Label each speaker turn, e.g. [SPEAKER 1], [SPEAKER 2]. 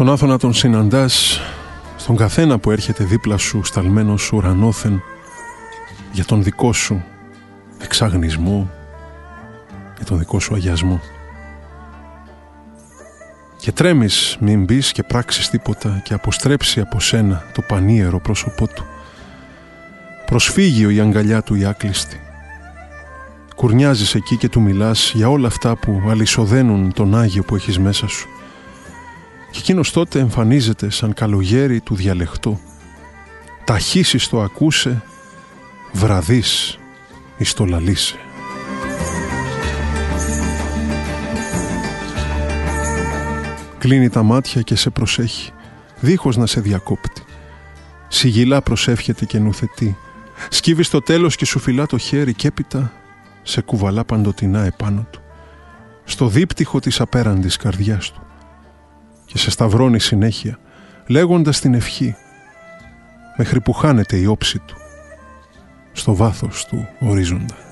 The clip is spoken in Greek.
[SPEAKER 1] Στον Άθωνα τον συναντάς, στον καθένα που έρχεται δίπλα σου σταλμένος ουρανόθεν, για τον δικό σου εξαγνισμό, για τον δικό σου αγιασμό. Και τρέμεις μην μπεις και πράξεις τίποτα και αποστρέψει από σένα το πανίερο πρόσωπό του. Προσφύγιο η αγκαλιά του η άκλειστη. Κουρνιάζεις εκεί και του μιλάς για όλα αυτά που αλυσοδένουν τον Άγιο που έχεις μέσα σου. Και εκείνος τότε εμφανίζεται σαν καλογέρι του διαλεχτό. Ταχύσεις το ακούσε, βραδείς εις το λαλήσε. Κλείνει τα μάτια και σε προσέχει, δίχως να σε διακόπτει. Σιγηλά προσεύχεται και νουθετεί. Σκύβει στο τέλος και σου φυλά το χέρι και έπειτα σε κουβαλά παντοτινά επάνω του, στο δίπτυχο της απέραντης καρδιάς του, και σε σταυρώνει συνέχεια, λέγοντας την ευχή, μέχρι που χάνεται η όψη του στο βάθος του ορίζοντα.